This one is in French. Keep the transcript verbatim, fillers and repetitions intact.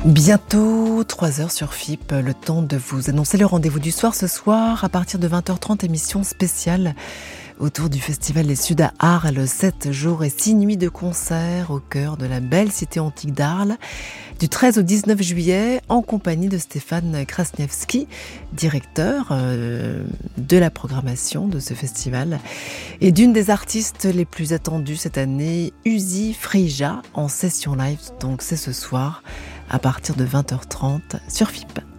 Bientôt trois heures sur F I P, le temps de vous annoncer le rendez-vous du soir ce soir à partir de vingt heures trente, émission spéciale autour du festival des Suds à Arles, sept jours et six nuits de concerts au cœur de la belle cité antique d'Arles, du treize au dix-neuf juillet, en compagnie de Stéphane Krasniewski, directeur euh, de la programmation de ce festival, et d'une des artistes les plus attendues cette année, Uzi Frija, en session live, donc c'est ce soir, à partir de vingt heures trente sur F I P.